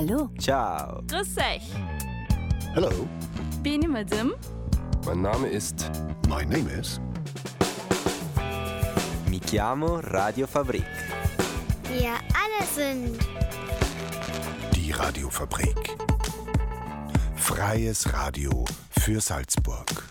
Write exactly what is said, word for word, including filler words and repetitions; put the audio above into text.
Hallo. Ciao. Grüß euch. Hello. Bin ich Madame? Mein Name ist... My name is... Mi chiamo Radio Fabrik. Wir alle sind... Die Radiofabrik. Freies Radio für Salzburg.